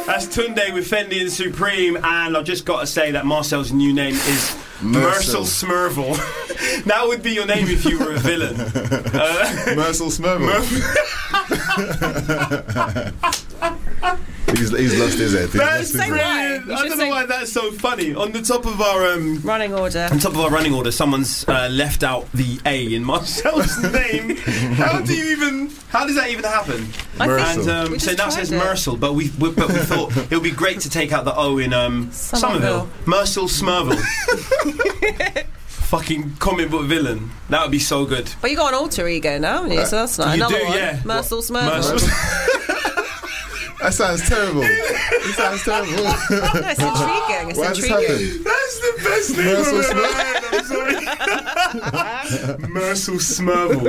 That's Tunde with Fendi and Supreme, and I've just got to say that Marcel's new name is Mercel Smurvel. That would be your name if you were a villain. Mercel Smurvel. He's lost his head. That's brilliant. I don't know why that's so funny. On the top of our running order. On top of our running order, someone's left out the A in Marcel's name. How does that even happen? And so now it says Mercel, but we thought it would be great to take out the O in Somerville. Mercel Smurvel. Fucking comic book villain. That would be so good. But you got an alter ego now, haven't you? So that's not another one. Yeah. Mercel Smurvel. That sounds terrible. No, it's intriguing. It's intriguing. That's the best name I've ever heard. I'm sorry. Mercel Smurvel.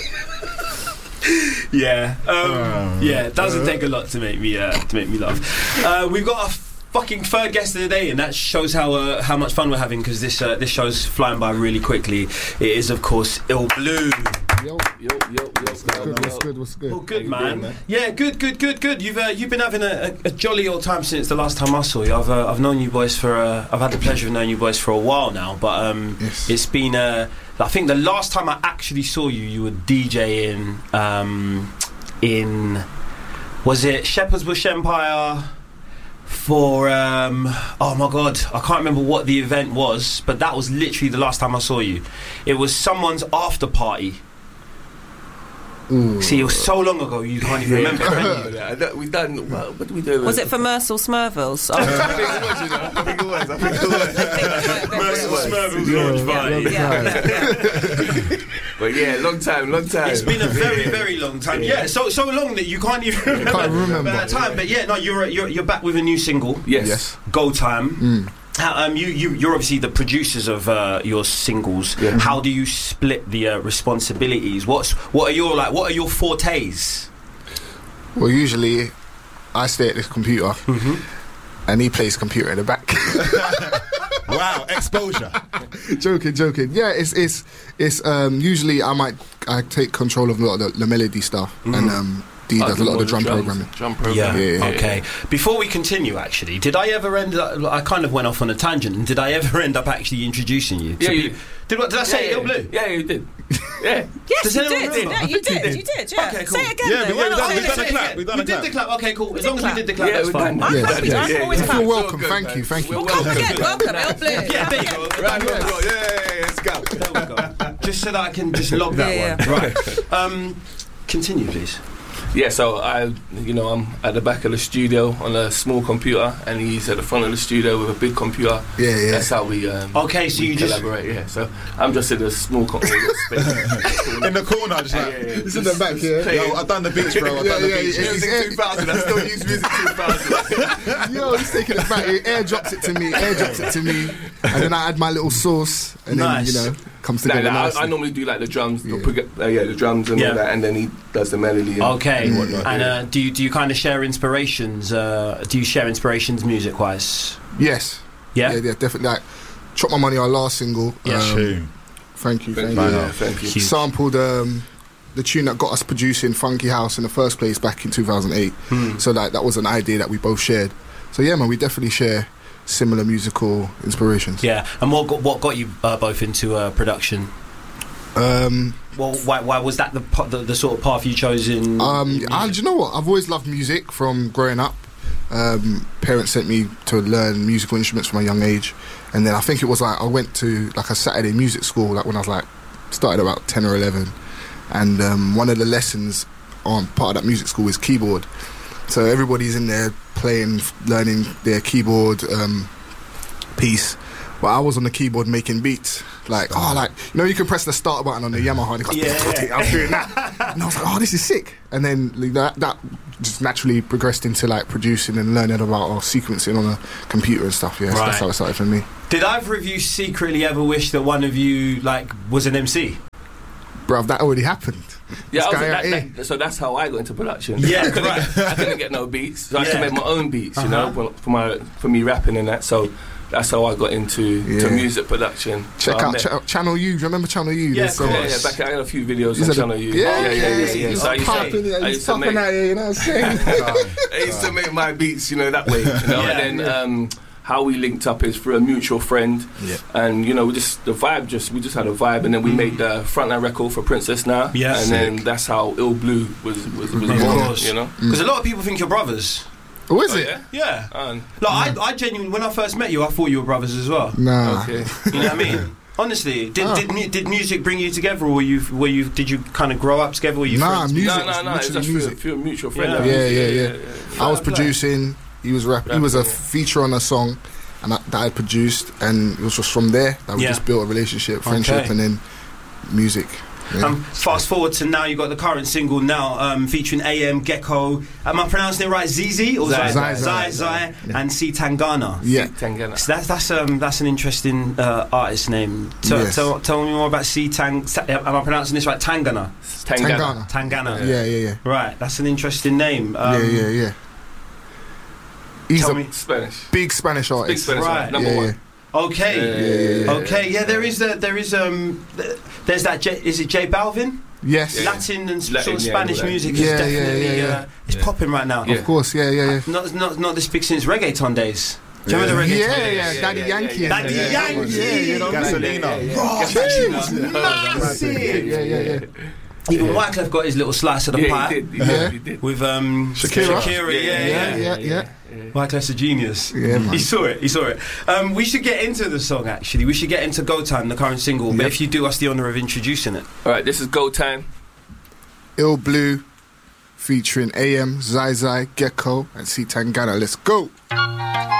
Yeah. It doesn't take a lot to make me laugh. We've got a fucking third guest of the day, and that shows how much fun we're having, because this show's flying by really quickly. It is, of course, Ill Blue. Yo. What's good? Oh, good, man. Yeah, good. You've been having a jolly old time since the last time I saw you. I've known you boys I've had the pleasure of knowing you boys for a while now, but It's been I think the last time I actually saw you, you were DJing in was it Shepherd's Bush Empire? For oh my god, I can't remember what the event was, but that was literally the last time I saw you. It was someone's after party. Ooh. See, it was so long ago you can't even remember. We've done. What did we do? Was it for Mercel Smurvels? I think it was. Mercel Smurvels launch party. But yeah, long time. It's been a very, very long time. Yeah, so long that you can't even remember that time. But yeah, no, you're back with a new single. Yes. Go Time. You're obviously the producers of your singles. Yeah. How do you split the responsibilities? What are your fortes? Well, usually I stay at this computer, and he plays computer in the back. Wow, exposure. Joking. Yeah, it's usually I take control of a lot of the melody stuff, and D does a lot of the drum programming. Yeah. Okay. Before we continue, actually, did I ever end up? I kind of went off on a tangent. And did I ever end up actually introducing you? Yeah. Did I say Ill Blue? Yeah, you did. Yeah. Yes, you did. Yeah, you did. Yeah. Okay, cool. Say it again. Yeah, then. we've done a clap. We did the clap. Okay, cool. As long as we did the clap, that's fine. You're welcome. Thank you. Welcome, Ill Blue. Yeah, there you go. Right, let's go. There we go. Just so that I can just log that one. Right. Continue, please. Yeah, so I'm at the back of the studio on a small computer, and he's at the front of the studio with a big computer. Yeah. That's how we. Okay, so you collaborate. Yeah, so I'm just in a small computer space in the corner, just like it's in the back. Yo, I've done the beats, bro. Music 2000. I still use Music 2000. Yo, he's taking it back. He airdrops it to me, and then I add my little sauce, and then comes together. I normally do like the drums, the drums and all that, and then he does the melody. Okay, and do you kind of share inspirations? Do you share inspirations music-wise? Yes. Yeah, definitely. Like, Chop My Money, our last single. Thank you. Sampled the tune that got us producing Funky House in the first place back in 2008. So that was an idea that we both shared. So yeah, man, we definitely share similar musical inspirations. Yeah, and what got you both into production? Well, why was that the sort of path you chose in? Do you know what? I've always loved music from growing up. Parents sent me to learn musical instruments from a young age, and then I think it was like I went to like a Saturday music school, like when I was like started about 10 or 11, and one of the lessons on part of that music school is keyboard. So everybody's in there playing, learning their keyboard piece. But I was on the keyboard making beats. You can press the start button on the Yamaha and it goes, I'm doing that. And I was like, this is sick. And then that just naturally progressed into like producing and learning about sequencing on a computer and stuff. Yeah, so that's how it started for me. Did either of you secretly ever wish that one of you was an MC? Bruv, that already happened. Yeah, so that's how I got into production. Yeah, I couldn't get no beats, so I had to make my own beats, for me rapping and that. So that's how I got into to music production. Check out Channel U. Do you remember Channel U? Yeah, Back I had a few videos on Channel U. Yeah. So I used to make, you know what I'm saying? I used to make my beats, that way. And then how we linked up is through a mutual friend, and we just had a vibe, and then we made the frontline record for Princess Now, and then that's how Ill Blue was born. Because a lot of people think you're brothers. Oh, is it? Yeah. I genuinely, when I first met you, I thought you were brothers as well. Nah. Okay. You know what I mean? Honestly, did music bring you together, or did you kind of grow up together? Were you friends? Music. No. It's just through a mutual friend. Yeah. I was producing. He was rapping. He was a feature on a song, and that I produced, and it was just from there that we just built a relationship, friendship, and then music. Yeah. Fast forward to now, you got the current single now, featuring AM, Gecko. Am I pronouncing it right? Zizi or Zai, and C Tangana. Yeah, Tangana. So that's an interesting artist name. Tell me more about C Tang. Am I pronouncing this right? Tangana. Tangana. Yeah. Right, that's an interesting name. Yeah. He's Spanish. Big Spanish artist. Right. Number one. Okay. Okay. Yeah. There's that. Is it J Balvin? Yes. Latin and sort of Spanish music is definitely it's popping right now. Of course. Yeah. Not this big since reggaeton days. Do you remember the reggaeton days? Yeah. Daddy Yankee. Daddy Yankee. Gasolina. Massive. Yeah. Even Wyclef got his little slice of the pie. He did. With Shakira. Yeah. Wyclef's a genius. Yeah, man. He saw it. We should get into the song, actually. We should get into Go Time, the current single. But if you do us the honour of introducing it. Alright, this is Go Time. Ill Blue featuring AM, Zai, Gecko and C Tangana. Let's go.